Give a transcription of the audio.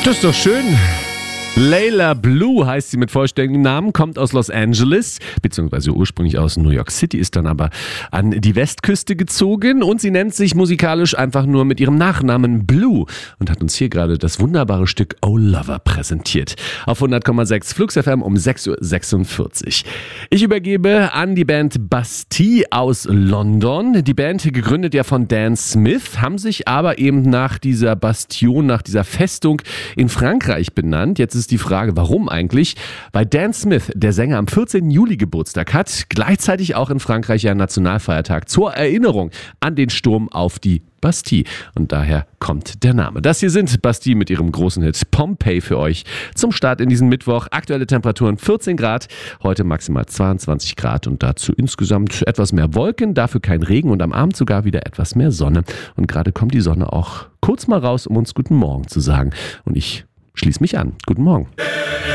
Das ist doch schön. Layla Blue heißt sie mit vollständigem Namen, kommt aus Los Angeles, beziehungsweise ursprünglich aus New York City, ist dann aber an die Westküste gezogen und sie nennt sich musikalisch einfach nur mit ihrem Nachnamen Blue und hat uns hier gerade das wunderbare Stück Oh Lover präsentiert. Auf 100,6 Flux FM um 6.46 Uhr. Ich übergebe an die Band Bastille aus London. Die Band, gegründet ja von Dan Smith, haben sich aber eben nach dieser Bastion, nach dieser Festung in Frankreich benannt. Jetzt ist die Frage, warum eigentlich? Weil Dan Smith, der Sänger, am 14. Juli Geburtstag hat, gleichzeitig auch in Frankreich ja Nationalfeiertag zur Erinnerung an den Sturm auf die Bastille. Und daher kommt der Name. Das hier sind Bastille mit ihrem großen Hit Pompeii für euch zum Start in diesen Mittwoch. Aktuelle Temperaturen 14 Grad, heute maximal 22 Grad und dazu insgesamt etwas mehr Wolken, dafür kein Regen und am Abend sogar wieder etwas mehr Sonne. Und gerade kommt die Sonne auch kurz mal raus, um uns guten Morgen zu sagen. Und ich schließe mich an. Guten Morgen.